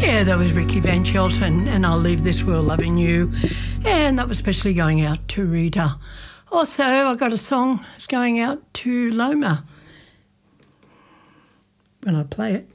Yeah, that was Ricky Van Shelton and I'll Leave This World Loving You. And that was especially going out to Rita. Also, I got a song that's going out to Loma when I play it.